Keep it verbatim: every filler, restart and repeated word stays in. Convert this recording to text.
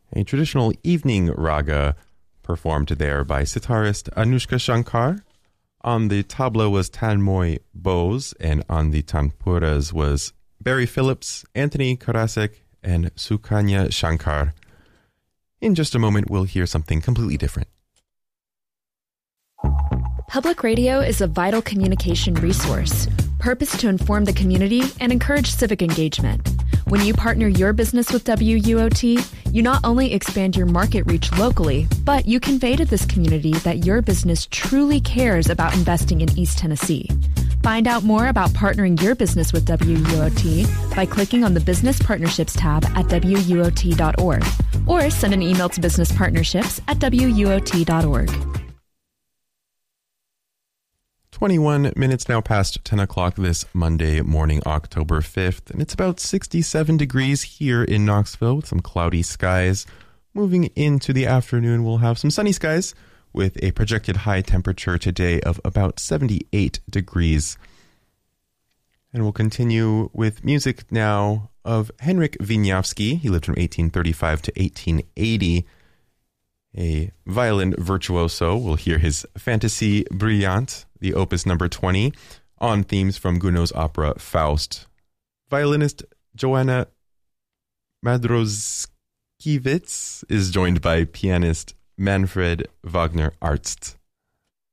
A traditional evening raga performed there by sitarist Anushka Shankar. On the tabla was Tanmoy Bose, and on the tanpuras was Barry Phillips, Anthony Karasek, and Sukanya Shankar. In just a moment, we'll hear something completely different. Public radio is a vital communication resource, purposed to inform the community and encourage civic engagement. When you partner your business with W U O T, you not only expand your market reach locally, but you convey to this community that your business truly cares about investing in East Tennessee. Find out more about partnering your business with W U O T by clicking on the Business Partnerships tab at W U O T dot org or send an email to business partnerships at W U O T dot org. twenty-one minutes now past ten o'clock this Monday morning, October fifth, and it's about sixty-seven degrees here in Knoxville with some cloudy skies. Moving into the afternoon, we'll have some sunny skies with a projected high temperature today of about seventy-eight degrees. And we'll continue with music now of Henryk Wieniawski. He lived from eighteen thirty-five to eighteen eighty. A violin virtuoso. We'll hear his Fantasy Brilliant, the opus number twenty, on themes from Gounod's opera Faust. Violinist Joanna Madroskiewicz is joined by pianist Manfred Wagner-Arzt.